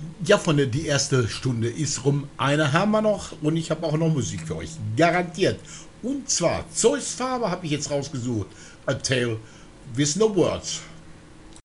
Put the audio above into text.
Ja, Freunde, die erste Stunde ist rum. Eine haben wir noch und ich habe auch noch Musik für euch. Garantiert. Und zwar, Zeus Farbe habe ich jetzt rausgesucht. A Tale with No Words.